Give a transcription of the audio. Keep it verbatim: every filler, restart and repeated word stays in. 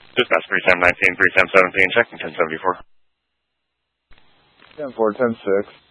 Dispatch three Sam nineteen, three Sam seventeen, checking ten seventy-four. ten four, ten six.